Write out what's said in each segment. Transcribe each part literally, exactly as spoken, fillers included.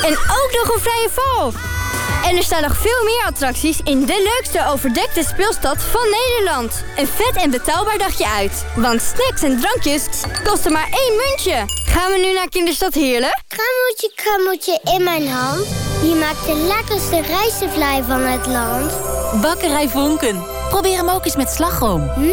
En ook nog een vrije val. En er staan nog veel meer attracties in de leukste overdekte speelstad van Nederland. Een vet en betaalbaar dagje uit. Want snacks en drankjes kosten maar één muntje. Gaan we nu naar Kinderstad Heerlen? Krammeltje, krammeltje in mijn hand. Die maakt de lekkerste rijstevlei van het land. Bakkerij Vonken. Probeer hem ook eens met slagroom. Mmm.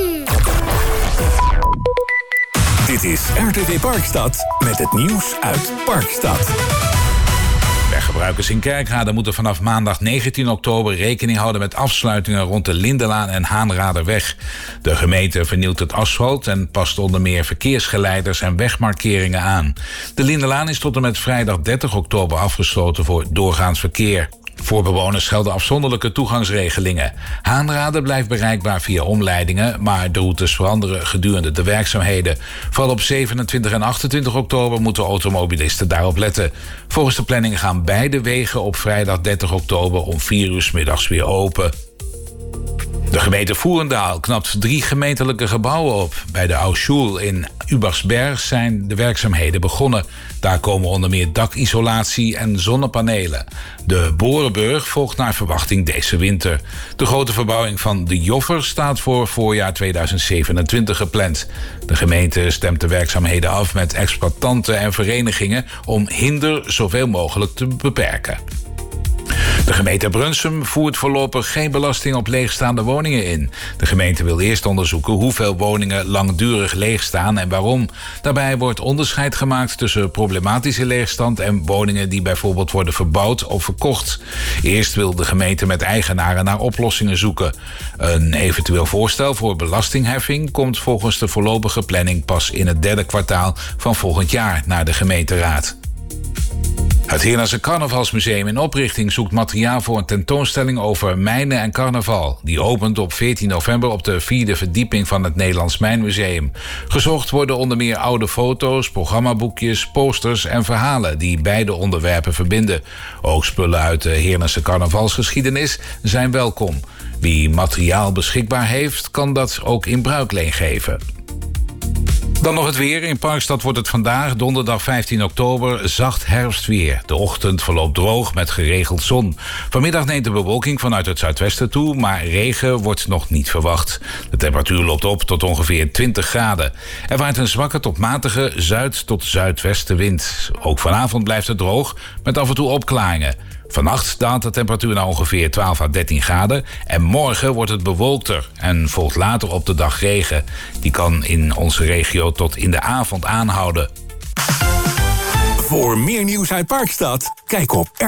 Dit is R T V Parkstad met het nieuws uit Parkstad. Weggebruikers in Kerkrade moeten vanaf maandag negentien oktober rekening houden met afsluitingen rond de Lindenlaan en Haanraderweg. De gemeente vernieuwt het asfalt en past onder meer verkeersgeleiders en wegmarkeringen aan. De Lindenlaan is tot en met vrijdag dertig oktober afgesloten voor doorgaans verkeer. Voor bewoners gelden afzonderlijke toegangsregelingen. Haanrade blijft bereikbaar via omleidingen, maar de routes veranderen gedurende de werkzaamheden. Vooral op zevenentwintig en achtentwintig oktober moeten automobilisten daarop letten. Volgens de planning gaan beide wegen op vrijdag dertig oktober om vier uur 's middags weer open. De gemeente Voerendaal knapt drie gemeentelijke gebouwen op. Bij de Oudschool in Ubersberg zijn de werkzaamheden begonnen. Daar komen onder meer dakisolatie en zonnepanelen. De Borenburg volgt naar verwachting deze winter. De grote verbouwing van de Joffer staat voor voorjaar tweeduizend zevenentwintig gepland. De gemeente stemt de werkzaamheden af met exploitanten en verenigingen om hinder zoveel mogelijk te beperken. De gemeente Brunsum voert voorlopig geen belasting op leegstaande woningen in. De gemeente wil eerst onderzoeken hoeveel woningen langdurig leegstaan en waarom. Daarbij wordt onderscheid gemaakt tussen problematische leegstand en woningen die bijvoorbeeld worden verbouwd of verkocht. Eerst wil de gemeente met eigenaren naar oplossingen zoeken. Een eventueel voorstel voor belastingheffing komt volgens de voorlopige planning pas in het derde kwartaal van volgend jaar naar de gemeenteraad. Het Heerlense Carnavalsmuseum in oprichting zoekt materiaal voor een tentoonstelling over mijnen en carnaval. Die opent op veertien november op de vierde verdieping van het Nederlands Mijnmuseum. Gezocht worden onder meer oude foto's, programmaboekjes, posters en verhalen die beide onderwerpen verbinden. Ook spullen uit de Heerlense carnavalsgeschiedenis zijn welkom. Wie materiaal beschikbaar heeft, kan dat ook in bruikleen geven. Dan nog het weer. In Parkstad wordt het vandaag, donderdag vijftien oktober, zacht herfstweer. De ochtend verloopt droog met geregeld zon. Vanmiddag neemt de bewolking vanuit het zuidwesten toe, maar regen wordt nog niet verwacht. De temperatuur loopt op tot ongeveer twintig graden. Er waait een zwakke tot matige zuid- tot zuidwestenwind. Ook vanavond blijft het droog, met af en toe opklaringen. Vannacht daalt de temperatuur naar ongeveer twaalf à dertien graden. En morgen wordt het bewolkter en volgt later op de dag regen. Die kan in onze regio tot in de avond aanhouden. Voor meer nieuws uit Parkstad, kijk op